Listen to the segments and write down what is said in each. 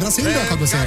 Brasil, da, kan du si.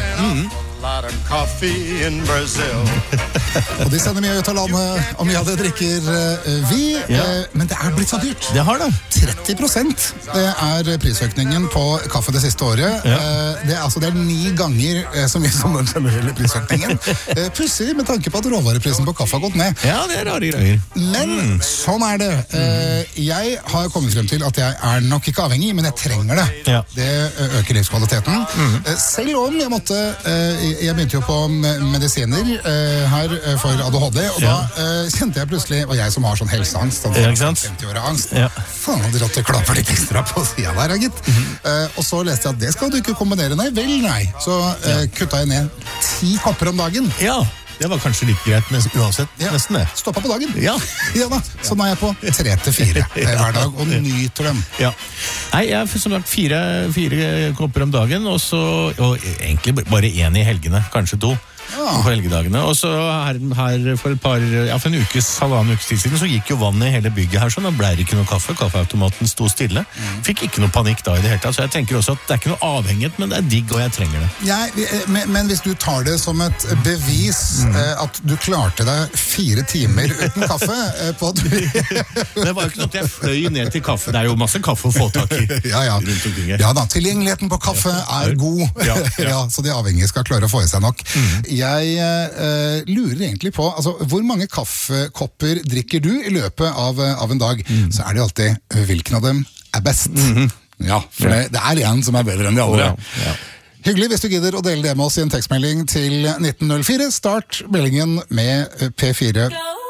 Og de sender mye ut av landet, og mye av det drikker vi, men det er blitt så dyrt. Det har det. 30% det er prisøkningen på kaffe det siste året. Det er 9 ganger så mye som den generelle prisøkningen. Pussig med tanke på at råvareprisen på kaffe har gått ned. Ja, det er rare greier. Men sånn er det. Jeg har kommet frem til at jeg er nok ikke avhengig, men jeg trenger det. Ja. Det øker livskvaliteten. Selv om jeg begynte jo på medisiner her for ADHD, og da kjente jeg plutselig, og jeg som har sånn helseangst, 50-årig angst, faen, hadde rått til å klappe litt ekstra på siden der, gitt. Og så leste jeg at det skal du ikke kombinere, nei. Så kutta jeg ned 10 kopper om dagen. Ja. Det var kanskje litt greit, men uansett, nesten det. Stoppa på dagen. Ja da. Så nå er jeg på 3-4 hver dag, og nyter dem. Ja. Nei, jeg har som sagt 4 kopper om dagen, og egentlig bare 1 i helgene, kanskje 2. På helgedagene. Og så her for en halvannen ukes tid siden så gikk jo vannet i hele bygget her sånn, og ble det ikke noe kaffe. Kaffeautomaten sto stille. Fikk ikke noe panikk da i det hele tatt, så jeg tenker også at det er ikke noe avhengighet, men det er digg, og jeg trenger det. Men hvis du tar det som et bevis at du klarte deg 4 timer uten kaffe på at du... Det var jo ikke noe at jeg fløy ned til kaffe. Det er jo masse kaffe å få tak i rundt omkring her. Ja da, tilgjengeligheten på kaffe er god. Så de avhengige skal klare å få i seg nok. Jeg lurer egentlig på, altså, hvor mange kaffekopper drikker du i løpet av en dag? Så er det alltid, hvilken av dem er best? Ja, for det er en som er bedre enn de andre. Hyggelig hvis du gidder å dele det med oss i en tekstmelding til 1904. Start meldingen med P4.